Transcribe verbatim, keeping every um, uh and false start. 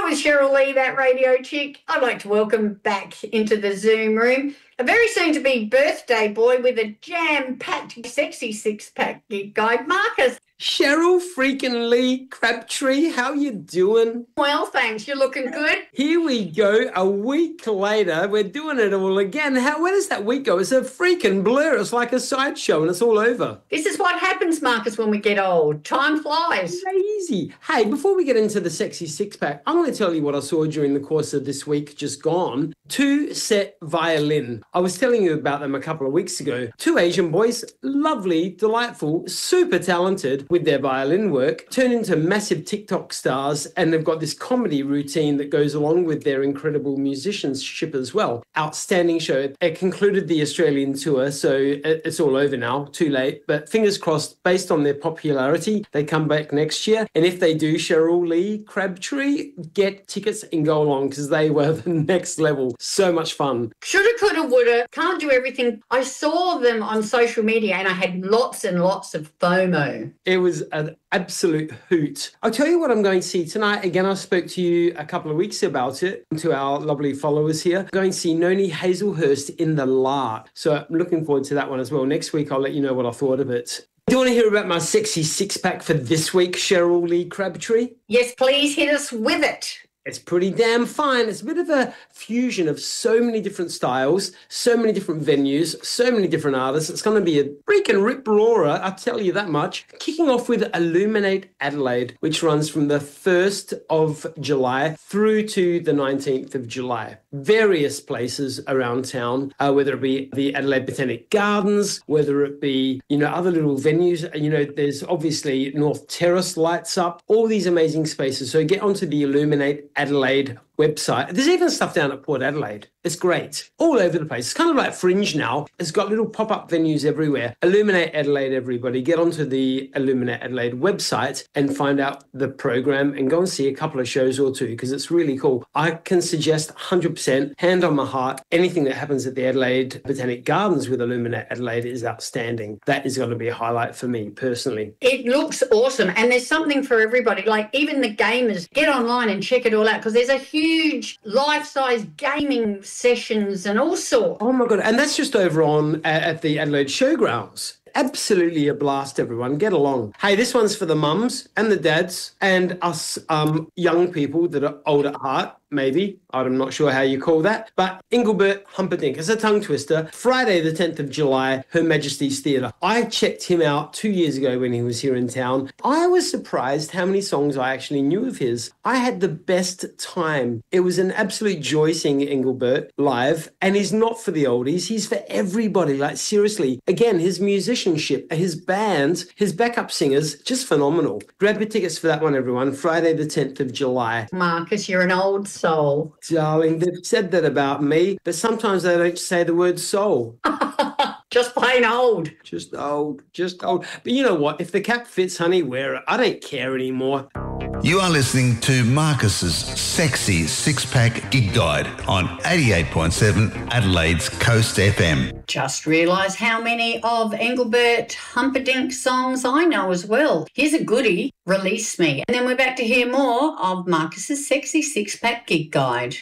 with Cheryl Lee, that radio chick. I'd like to welcome back into the Zoom room a very soon-to-be birthday boy with a jam-packed, sexy six-pack gig guide, Marcus. Cheryl freaking Lee Crabtree, how you doing? Well, thanks. You're looking good. Here we go. A week later, we're doing it all again. How? Where does that week go? It's a freaking blur. It's like a sideshow and it's all over. This is what happens, Marcus, when we get old. Time flies. Crazy. Hey, before we get into the sexy six-pack, I'm going to tell you what I saw during the course of this week just gone. Two Set Violin. I was telling you about them a couple of weeks ago. Two Asian boys, lovely, delightful, super talented with their violin work, turned into massive TikTok stars, and they've got this comedy routine that goes along with their incredible musicianship as well. Outstanding show. It concluded the Australian tour, so it's all over now, too late, but fingers crossed, based on their popularity, they come back next year, and if they do, Cheryl Lee Crabtree, get tickets and go along, because they were the next level. So much fun. Shoulda, coulda, woulda, can't do everything. I saw them on social media and I had lots and lots of FOMO. It was an absolute hoot. I'll tell you what I'm going to see tonight. Again, I spoke to you a couple of weeks about it, to our lovely followers here. I'm going to see Noni Hazelhurst in the Lark. So I'm looking forward to that one as well. Next week, I'll let you know what I thought of it. Do you want to hear about my sexy six-pack for this week, Cheryl Lee Crabtree? Yes, please hit us with it. It's pretty damn fine. It's a bit of a fusion of so many different styles, so many different venues, so many different artists. It's going to be a freaking rip roarer, I'll tell you that much. Kicking off with Illuminate Adelaide, which runs from the first of July through to the nineteenth of July. Various places around town, uh, whether it be the Adelaide Botanic Gardens, whether it be, you know, other little venues. You know, there's obviously North Terrace lights up, all these amazing spaces. So get onto the Illuminate Adelaide website. There's even stuff down at Port Adelaide. It's great. All over the place. It's kind of like Fringe now. It's got little pop-up venues everywhere. Illuminate Adelaide, everybody. Get onto the Illuminate Adelaide website and find out the program and go and see a couple of shows or two because it's really cool. I can suggest one hundred percent, hand on my heart, anything that happens at the Adelaide Botanic Gardens with Illuminate Adelaide is outstanding. That is going to be a highlight for me personally. It looks awesome and there's something for everybody. Like even the gamers, get online and check it all out because there's a huge huge life-size gaming sessions and all sorts. Oh my God. And that's just over on uh, at the Adelaide Showgrounds. Absolutely a blast, everyone. Get along. Hey, this one's for the mums and the dads and us um, young people that are old at heart, maybe. I'm not sure how you call that. But Engelbert Humperdinck is a tongue twister. Friday the tenth of July, Her Majesty's Theatre. I checked him out two years ago when he was here in town. I was surprised how many songs I actually knew of his. I had the best time. It was an absolute joy seeing Engelbert live. And he's not for the oldies. He's for everybody. Like, seriously. Again, his musicianship, his band, his backup singers, just phenomenal. Grab your tickets for that one, everyone. Friday the tenth of July. Marcus, you're an old soul. Darling, they've said that about me, but sometimes they don't say the word soul. Just plain old. Just old, just old. But you know what? If the cap fits, honey, wear it. I don't care anymore. You are listening to Marcus's Sexy Six-Pack Gig Guide on eighty-eight point seven Adelaide's Coast F M. Just realised how many of Engelbert Humperdinck songs I know as well. Here's a goodie, Release Me. And then we're back to hear more of Marcus's Sexy Six-Pack Gig Guide.